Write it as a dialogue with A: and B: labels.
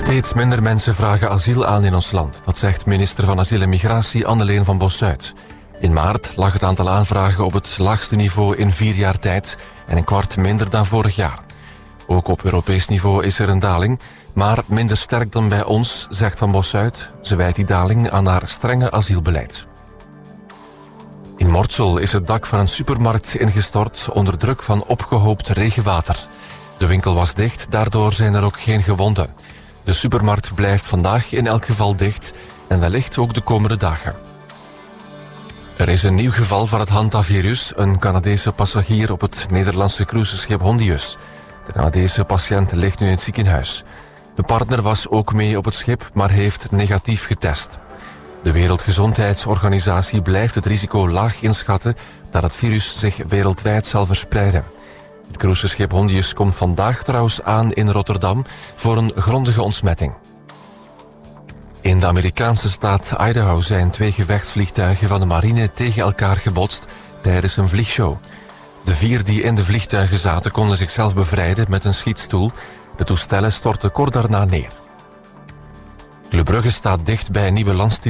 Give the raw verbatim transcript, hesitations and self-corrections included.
A: Steeds minder mensen vragen asiel aan in ons land. Dat zegt minister van Asiel en Migratie Anneleen van Bossuyt. In maart lag het aantal aanvragen op het laagste niveau in vier jaar tijd en een kwart minder dan vorig jaar. Ook op Europees niveau is er een daling, maar minder sterk dan bij ons, zegt Van Bossuyt. Ze wijt die daling aan haar strenge asielbeleid. In Mortsel is het dak van een supermarkt ingestort onder druk van opgehoopt regenwater. De winkel was dicht, daardoor zijn er ook geen gewonden. De supermarkt blijft vandaag in elk geval dicht en wellicht ook de komende dagen. Er is een nieuw geval van het hantavirus, een Canadese passagier op het Nederlandse cruiseschip Hondius. De Canadese patiënt ligt nu in het ziekenhuis. De partner was ook mee op het schip, maar heeft negatief getest. De Wereldgezondheidsorganisatie blijft het risico laag inschatten dat het virus zich wereldwijd zal verspreiden. Het cruiseschip Hondius komt vandaag trouwens aan in Rotterdam voor een grondige ontsmetting. In de Amerikaanse staat Idaho zijn twee gevechtsvliegtuigen van de marine tegen elkaar gebotst tijdens een vliegshow. De vier die in de vliegtuigen zaten konden zichzelf bevrijden met een schietstoel. De toestellen stortten kort daarna neer. Club Brugge staat dicht bij een nieuwe landstitel.